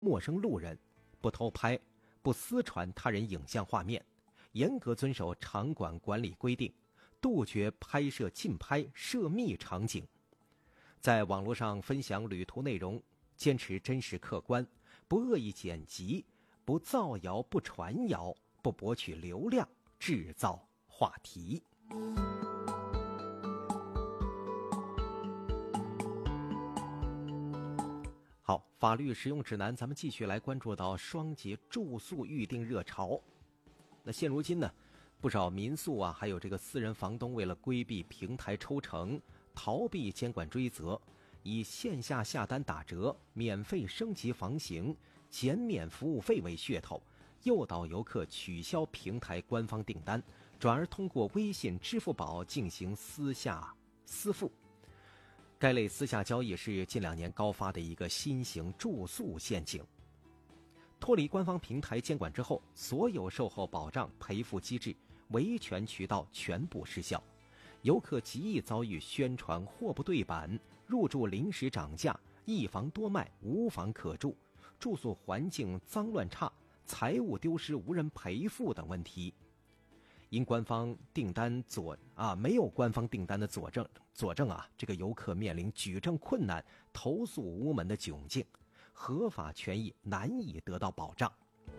陌生路人，不偷拍，不私传他人影像画面，严格遵守场馆管理规定，杜绝拍摄禁拍、涉密场景。在网络上分享旅途内容，坚持真实客观，不恶意剪辑，不造谣，不传谣，不博取流量，制造话题。好，法律实用指南，咱们继续来关注到双节住宿预订热潮。那现如今呢，不少民宿啊，还有这个私人房东为了规避平台抽成，逃避监管追责，以线下下单打折、免费升级房型、减免服务费为噱头，诱导游客取消平台官方订单，转而通过微信、支付宝进行私下私付。该类私下交易是近2年高发的一个新型住宿陷阱。脱离官方平台监管之后，所有售后保障、赔付机制、维权渠道全部失效，游客极易遭遇宣传货不对版、入住临时涨价、一房多卖、无房可住、住宿环境脏乱差、财物丢失无人赔付等问题。因官方订单没有官方订单的佐证啊，这个游客面临举证困难、投诉无门的窘境，合法权益难以得到保障。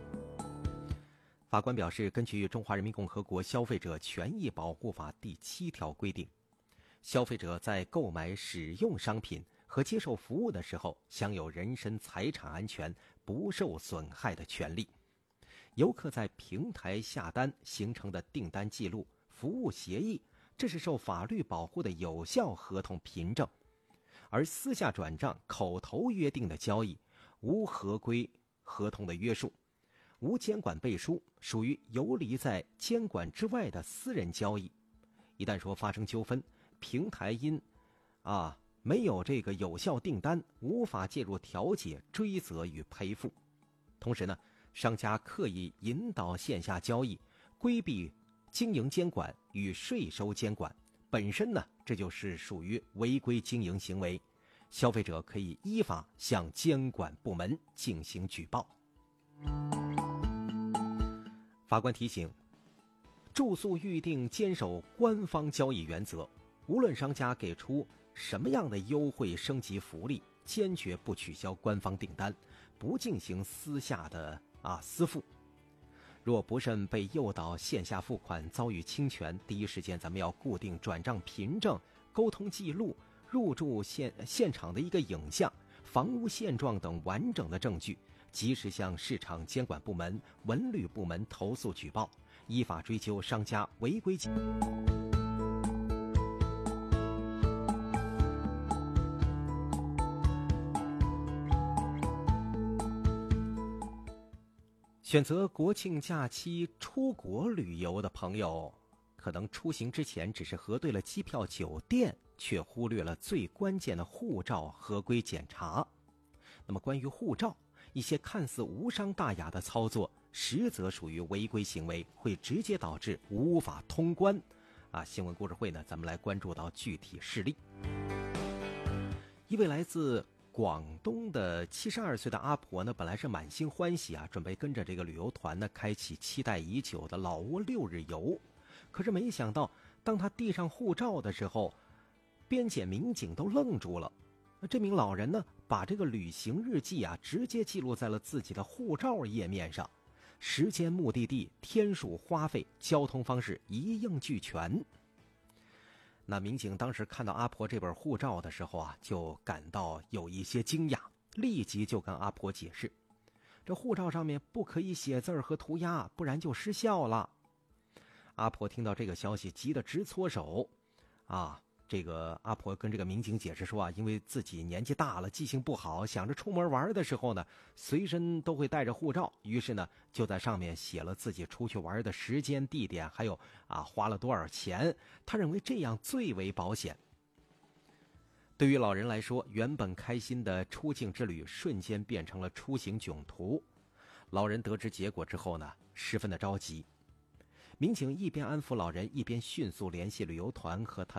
法官表示，根据《中华人民共和国消费者权益保护法》第7条规定，消费者在购买、使用商品和接受服务的时候，享有人身财产安全不受损害的权利。游客在平台下单形成的订单记录、服务协议，这是受法律保护的有效合同凭证。而私下转账、口头约定的交易，无合规合同的约束，无监管背书，属于游离在监管之外的私人交易。一旦说发生纠纷，平台因没有这个有效订单，无法介入调解、追责与赔付。同时呢，商家刻意引导线下交易，规避经营监管与税收监管，本身呢，这就是属于违规经营行为，消费者可以依法向监管部门进行举报。法官提醒，住宿预订坚守官方交易原则，无论商家给出什么样的优惠升级福利，坚决不取消官方订单，不进行私下的私付。若不慎被诱导线下付款遭遇侵权，第一时间咱们要固定转账凭证、沟通记录、入住现场的一个影像、房屋现状等完整的证据，及时向市场监管部门、文旅部门投诉举报，依法追究商家违规经营。选择国庆假期出国旅游的朋友，可能出行之前只是核对了机票、酒店，却忽略了最关键的护照合规检查。那么关于护照，一些看似无伤大雅的操作，实则属于违规行为，会直接导致无法通关。新闻故事会呢，咱们来关注到具体事例。一位来自广东的72岁的阿婆呢，本来是满心欢喜准备跟着这个旅游团呢，开启期待已久的老挝6日游。可是没想到，当她递上护照的时候，边检民警都愣住了。这名老人呢，把这个旅行日记直接记录在了自己的护照页面上，时间、目的地、天数、花费、交通方式一应俱全。那民警当时看到阿婆这本护照的时候就感到有一些惊讶，立即就跟阿婆解释，这护照上面不可以写字和涂鸦，不然就失效了。阿婆听到这个消息，急得直搓手。这个阿婆跟这个民警解释说因为自己年纪大了，记性不好，想着出门玩的时候呢，随身都会带着护照，于是呢，就在上面写了自己出去玩的时间、地点，还有花了多少钱。他认为这样最为保险。对于老人来说，原本开心的出境之旅瞬间变成了出行囧途。老人得知结果之后呢，十分的着急。民警一边安抚老人，一边迅速联系旅游团和他